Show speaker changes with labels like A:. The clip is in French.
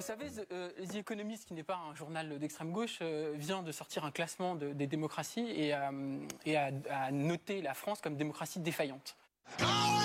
A: Vous savez, The Economist, qui n'est pas un journal d'extrême gauche, vient de sortir un classement des démocraties et a noté la France comme démocratie défaillante.